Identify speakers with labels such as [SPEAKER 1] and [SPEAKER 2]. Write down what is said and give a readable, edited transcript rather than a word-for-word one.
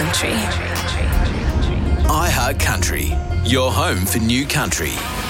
[SPEAKER 1] Country.
[SPEAKER 2] iHeart Country, your home for new country.